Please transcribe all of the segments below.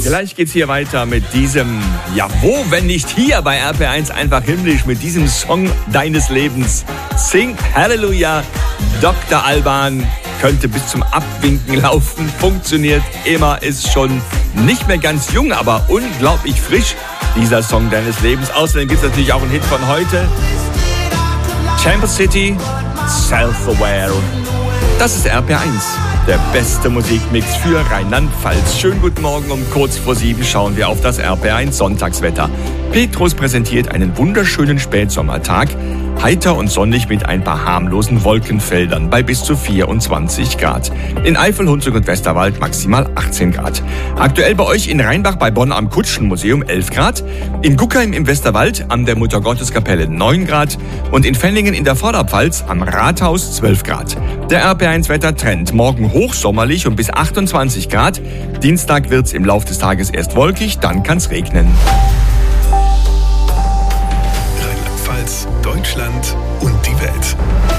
Gleich geht's hier weiter mit diesem, ja wo, wenn nicht hier bei RPR1 einfach himmlisch, mit diesem Song deines Lebens. Sing Halleluja, Dr. Alban könnte bis zum Abwinken laufen, funktioniert immer, ist schon nicht mehr ganz jung, aber unglaublich frisch, dieser Song deines Lebens. Außerdem gibt's natürlich auch einen Hit von heute, Chamber City, Self-Aware. Das ist RPR1. Der beste Musikmix für Rheinland-Pfalz. Schönen guten Morgen, um kurz vor 7 schauen wir auf das RPR1 Sonntagswetter. Petrus präsentiert einen wunderschönen Spätsommertag. Heiter und sonnig mit ein paar harmlosen Wolkenfeldern bei bis zu 24 Grad. In Eifel, Hunsrück und Westerwald maximal 18 Grad. Aktuell bei euch in Rheinbach bei Bonn am Kutschenmuseum 11 Grad. In Guckheim im Westerwald an der Muttergotteskapelle 9 Grad. Und in Fenningen in der Vorderpfalz am Rathaus 12 Grad. Der RPR1-Wettertrend. Morgen hochsommerlich und bis 28 Grad. Dienstag wird's im Laufe des Tages erst wolkig, dann kann's regnen. Rheinland-Pfalz, Deutschland und die Welt.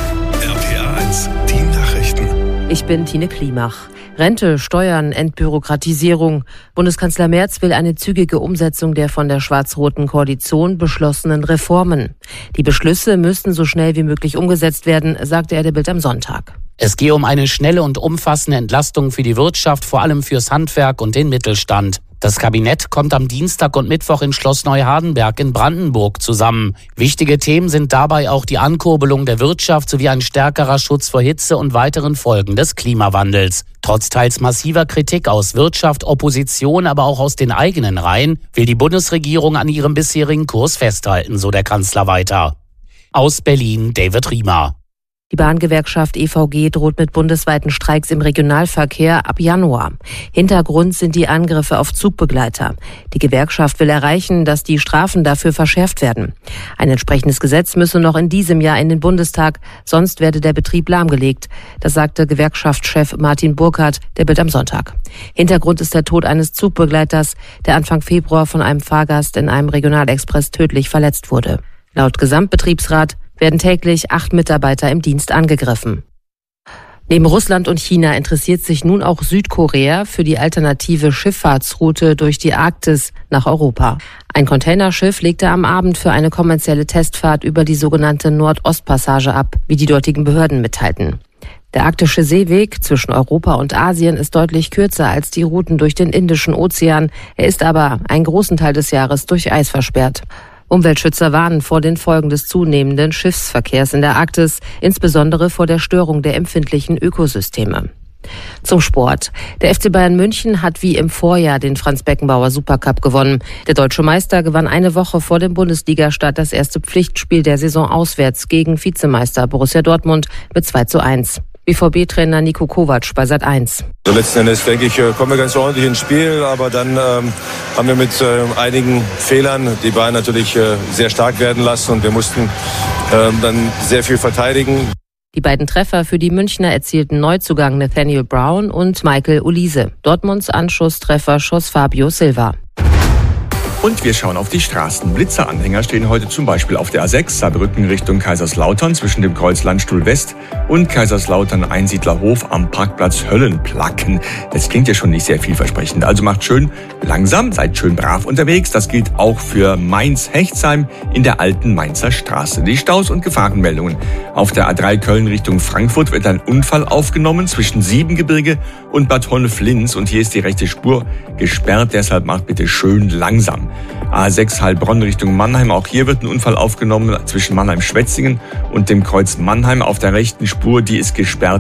RPR1, die Nachrichten. Ich bin Tine Klimach. Rente, Steuern, Entbürokratisierung. Bundeskanzler Merz will eine zügige Umsetzung der von der schwarz-roten Koalition beschlossenen Reformen. Die Beschlüsse müssten so schnell wie möglich umgesetzt werden, sagte er der Bild am Sonntag. Es gehe um eine schnelle und umfassende Entlastung für die Wirtschaft, vor allem fürs Handwerk und den Mittelstand. Das Kabinett kommt am Dienstag und Mittwoch in Schloss Neuhardenberg in Brandenburg zusammen. Wichtige Themen sind dabei auch die Ankurbelung der Wirtschaft sowie ein stärkerer Schutz vor Hitze und weiteren Folgen des Klimawandels. Trotz teils massiver Kritik aus Wirtschaft, Opposition, aber auch aus den eigenen Reihen, will die Bundesregierung an ihrem bisherigen Kurs festhalten, so der Kanzler weiter. Aus Berlin, David Riemer. Die Bahngewerkschaft EVG droht mit bundesweiten Streiks im Regionalverkehr ab Januar. Hintergrund sind die Angriffe auf Zugbegleiter. Die Gewerkschaft will erreichen, dass die Strafen dafür verschärft werden. Ein entsprechendes Gesetz müsse noch in diesem Jahr in den Bundestag, sonst werde der Betrieb lahmgelegt. Das sagte Gewerkschaftschef Martin Burkhardt der Bild am Sonntag. Hintergrund ist der Tod eines Zugbegleiters, der Anfang Februar von einem Fahrgast in einem Regionalexpress tödlich verletzt wurde. Laut Gesamtbetriebsrat werden täglich 8 Mitarbeiter im Dienst angegriffen. Neben Russland und China interessiert sich nun auch Südkorea für die alternative Schifffahrtsroute durch die Arktis nach Europa. Ein Containerschiff legte am Abend für eine kommerzielle Testfahrt über die sogenannte Nordostpassage ab, wie die dortigen Behörden mitteilten. Der arktische Seeweg zwischen Europa und Asien ist deutlich kürzer als die Routen durch den Indischen Ozean. Er ist aber einen großen Teil des Jahres durch Eis versperrt. Umweltschützer warnen vor den Folgen des zunehmenden Schiffsverkehrs in der Arktis, insbesondere vor der Störung der empfindlichen Ökosysteme. Zum Sport. Der FC Bayern München hat wie im Vorjahr den Franz-Beckenbauer Supercup gewonnen. Der deutsche Meister gewann eine Woche vor dem Bundesligastart das erste Pflichtspiel der Saison auswärts gegen Vizemeister Borussia Dortmund mit 2:1. BVB-Trainer Niko Kovac bei Sat.1. Also letzten Endes, denke ich, kommen wir ganz ordentlich ins Spiel, aber dann haben wir mit einigen Fehlern die Bayern natürlich sehr stark werden lassen und wir mussten dann sehr viel verteidigen. Die beiden Treffer für die Münchner erzielten Neuzugang Nathaniel Brown und Michael Olise. Dortmunds Anschlusstreffer schoss Fabio Silva. Und wir schauen auf die Straßen. Blitzeranhänger stehen heute zum Beispiel auf der A6 Saarbrücken Richtung Kaiserslautern zwischen dem Kreuz Landstuhl West und Kaiserslautern Einsiedlerhof am Parkplatz Höllenplacken. Das klingt ja schon nicht sehr vielversprechend. Also macht schön langsam, seid schön brav unterwegs. Das gilt auch für Mainz-Hechtsheim in der alten Mainzer Straße. Die Staus und Gefahrenmeldungen. Auf der A3 Köln Richtung Frankfurt wird ein Unfall aufgenommen zwischen Siebengebirge und Bad Honnef-Linz und hier ist die rechte Spur gesperrt. Deshalb macht bitte schön langsam. A6 Heilbronn Richtung Mannheim. Auch hier wird ein Unfall aufgenommen zwischen Mannheim-Schwetzingen und dem Kreuz Mannheim auf der rechten Spur. Die ist gesperrt.